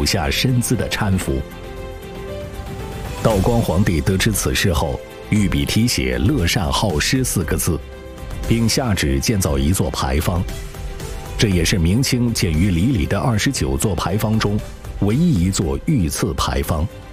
属下身姿的搀扶。道光皇帝得知此事后，御笔题写“乐善好施”4个字，并下旨建造一座牌坊。这也是明清建于里里的29座牌坊中唯一一座御赐牌坊。